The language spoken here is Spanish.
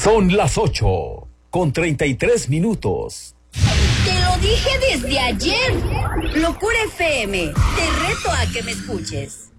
Son las 8:33. Te lo dije desde ayer. Locura FM, te reto a que me escuches.